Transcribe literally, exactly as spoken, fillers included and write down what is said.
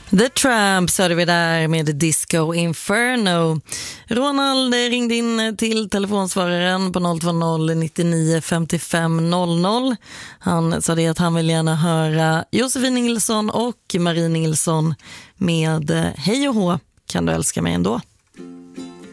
The Tramps hörde vi där med Disco Inferno. Ronald ringde in till telefonsvararen på noll två noll nittionio femtiofem noll noll. Han sa det att han vill gärna höra Josefin Nilsson och Marie Nilsson med Hej och hå, kan du älska mig ändå?